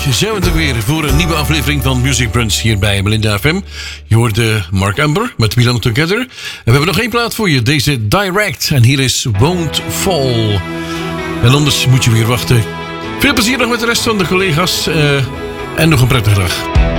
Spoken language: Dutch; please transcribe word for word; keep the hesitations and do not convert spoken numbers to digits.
zijn we er weer voor een nieuwe aflevering van Music Brunch hier bij Melinda F M. Je hoorde Mark Amber met We Belong Together. En we hebben nog één plaat voor je, deze Direct. En hier is Won't Fall. En anders moet je weer wachten. Veel plezier nog met de rest van de collega's. Uh, en nog een prettige dag.